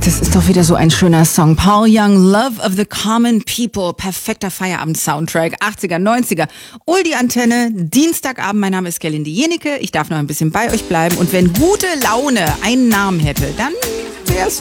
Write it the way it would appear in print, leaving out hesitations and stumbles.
das ist doch wieder so ein schöner Song. Paul Young, Love of the Common People. Perfekter Feierabend-Soundtrack. 80er, 90er. Uldi Antenne, Dienstagabend. Mein Name ist Gerlinde Jenecke. Ich darf noch ein bisschen bei euch bleiben. Und wenn gute Laune einen Namen hätte, dann wär's